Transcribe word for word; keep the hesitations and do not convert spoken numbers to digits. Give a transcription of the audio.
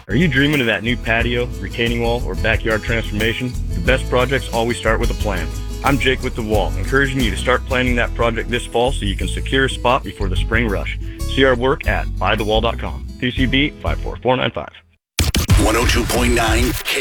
Are you dreaming of that new patio, retaining wall, or backyard transformation? The best projects always start with a plan. I'm Jake with The Wall, encouraging you to start planning that project this fall so you can secure a spot before the spring rush. See our work at buy the wall dot com. P C B five four four nine five. one oh two point nine K